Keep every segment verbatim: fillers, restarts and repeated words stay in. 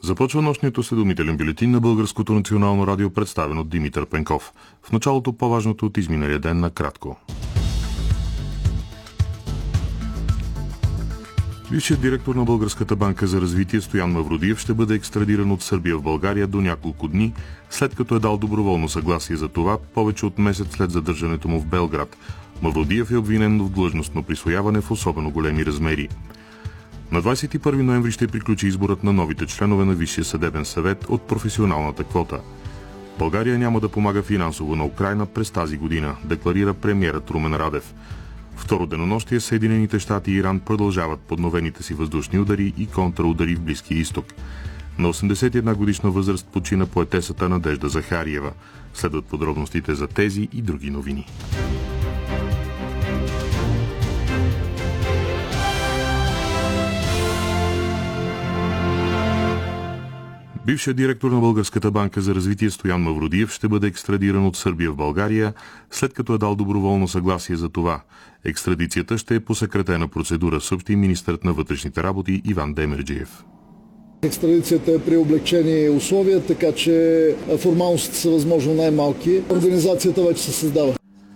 Започва нощният осведомителен бюлетин на Българското национално радио, представен от Димитър Пенков. В началото по-важното от изминалия ден накратко. Бившият директор на Българската банка за развитие Стоян Мавродиев ще бъде екстрадиран от Сърбия в България до няколко дни, след като е дал доброволно съгласие за това, повече от месец след задържането му в Белград. Мавродиев е обвинен в длъжностно присвояване в особено големи размери. На двадесет и първи ноември ще приключи изборът на новите членове на Висшия съдебен съвет от професионалната квота. България няма да помага финансово на Украйна през тази година, декларира премиерът Румен Радев. Второ денонощие Съединените щати и Иран продължават подновените си въздушни удари и контраудари в Близкия изток. На осемдесет и една годишна възраст почина поетесата Надежда Захариева. Следват подробностите за тези и други новини. Бившият директор на Българската банка за развитие Стоян Мавродиев ще бъде екстрадиран от Сърбия в България, след като е дал доброволно съгласие за това. Екстрадицията ще е по съкратена процедура, съобщи министърът на вътрешните работи Иван Демерджиев. Екстрадицията е при облекчени условия, така че формалностите са възможно най-малки. Организацията вече се създава.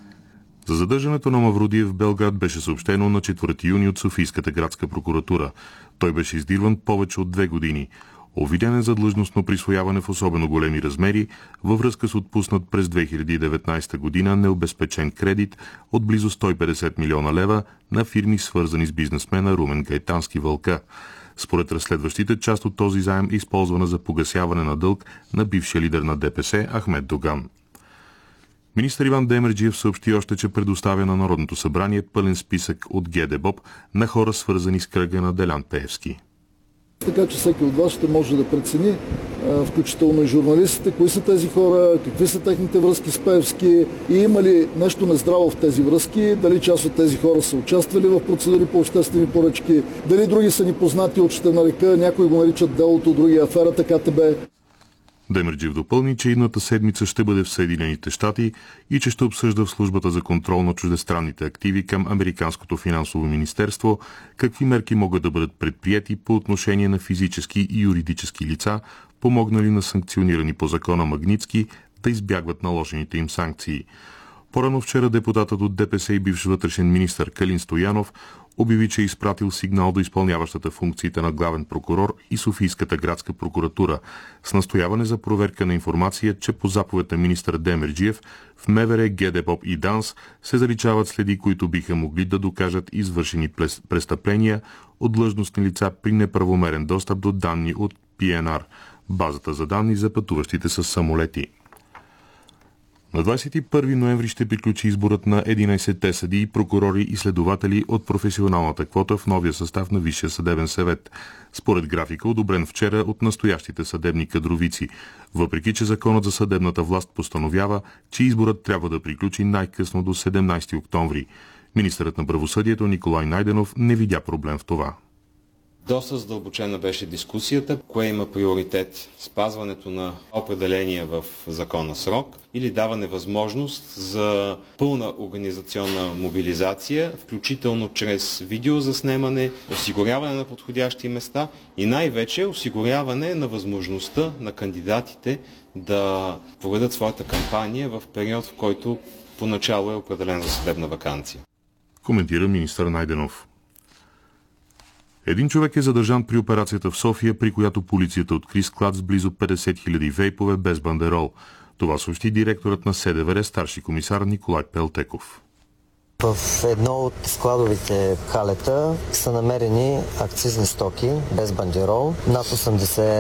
За задържането на Мавродиев в Белград беше съобщено на четвърти юни от Софийската градска прокуратура. Той беше издирван повече от две години. Обвинен е за длъжностно присвояване в особено големи размери във връзка с отпуснат през две хиляди и деветнадесета година необезпечен кредит от близо сто и петдесет милиона лева на фирми, свързани с бизнесмена Румен Гайтански Вълка. Според разследващите, част от този заем е използвана за погасяване на дълг на бившия лидер на ДПС Ахмед Доган. Министър Иван Демерджиев съобщи още, че предоставя на Народното събрание пълен списък от ГДБОП на хора, свързани с кръга на Делян Пеевски. Така че всеки от вас ще може да прецени, включително и журналистите, кои са тези хора, какви са техните връзки с Пеевски и има ли нещо нездраво в тези връзки, дали част от тези хора са участвали в процедури по обществени поръчки, дали други са ни познати от, ще нарека, някои го наричат делото, други аферата КТБ. Демерджиев допълни, че идната седмица ще бъде в Съединените щати и че ще обсъжда в службата за контрол на чуждестранните активи към Американското финансово министерство какви мерки могат да бъдат предприяти по отношение на физически и юридически лица, помогнали на санкционирани по закона Магнитски да избягват наложените им санкции. Порано вчера депутатът от ДПС и бивш вътрешен министър Калин Стоянов обяви, че е изпратил сигнал до изпълняващата функциите на главен прокурор и Софийската градска прокуратура с настояване за проверка на информация, че по заповед на министър Демерджиев в МВР, ГДБОП и ДАНС се заличават следи, които биха могли да докажат извършени престъпления от длъжностни лица при неправомерен достъп до данни от Пи Ен Ар, базата за данни за пътуващите с самолети. На двадесет и първи ноември ще приключи изборът на единадесетте съдии, прокурори и следователи от професионалната квота в новия състав на Висшия съдебен съвет. Според графика, одобрен вчера от настоящите съдебни кадровици, въпреки че законът за съдебната власт постановява, че изборът трябва да приключи най-късно до седемнадесети октомври. Министърът на правосъдието Николай Найденов не видя проблем в това. Доста задълбочена беше дискусията, кое има приоритет – спазването на определения в закона срок или даване възможност за пълна организационна мобилизация, включително чрез видеозаснемане, осигуряване на подходящи места и най-вече осигуряване на възможността на кандидатите да проведат своята кампания в период, в който поначало е определен за съдебна ваканция. Коментира министър Найденов. Един човек е задържан при операцията в София, при която полицията откри склад с близо петдесет хиляди вейпове без бандерол. Това съобщи директорът на Се Де Ve Ре, старши комисар Николай Пелтеков. В едно от складовите халета са намерени акцизни стоки без бандерол, над осемдесет